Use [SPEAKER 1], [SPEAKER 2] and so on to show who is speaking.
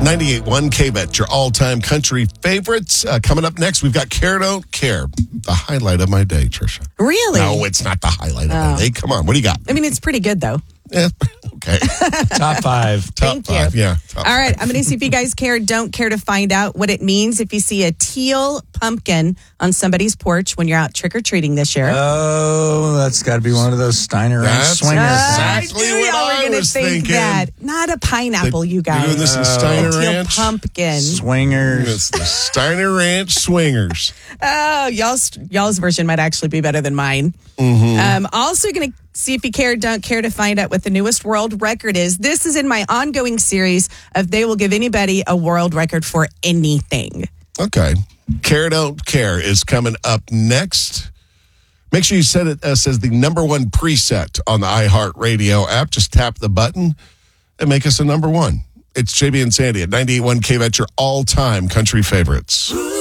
[SPEAKER 1] 98.1 KBET, your all-time country favorites. Coming up next, we've got Care Don't Care, the highlight of my day, Trisha.
[SPEAKER 2] Really?
[SPEAKER 1] No, it's not the highlight of my day. Come on, what do you got?
[SPEAKER 2] I mean, it's pretty good, though.
[SPEAKER 1] Yeah, okay.
[SPEAKER 3] Top five.
[SPEAKER 2] Thank you.
[SPEAKER 1] Yeah.
[SPEAKER 2] All right, I'm going to see if you guys don't care to find out what it means if you see a teal pumpkin on somebody's porch when you're out trick-or-treating this year.
[SPEAKER 3] Oh, that's got to be one of those Steiner Ranch
[SPEAKER 1] That's
[SPEAKER 3] swingers.
[SPEAKER 1] exactly
[SPEAKER 2] I knew
[SPEAKER 1] what
[SPEAKER 2] y'all
[SPEAKER 1] I
[SPEAKER 2] were gonna
[SPEAKER 1] was
[SPEAKER 2] think
[SPEAKER 1] thinking.
[SPEAKER 2] that. Not a pineapple, you guys.
[SPEAKER 1] You're doing this in Steiner
[SPEAKER 2] a teal
[SPEAKER 1] Ranch?
[SPEAKER 2] pumpkin.
[SPEAKER 3] Swingers.
[SPEAKER 1] It's the Steiner Ranch Swingers.
[SPEAKER 2] Oh, y'all's version might actually be better than mine. Also going to see if you don't care to find out what the newest world record is. This is in my ongoing series of They Will Give Anybody a World Record for Anything.
[SPEAKER 1] Okay. Care Don't Care is coming up next. Make sure you set it as the number one preset on the iHeartRadio app. Just tap the button and make us a number one. It's JB and Sandy at 98.1 KBET, your all-time country favorites.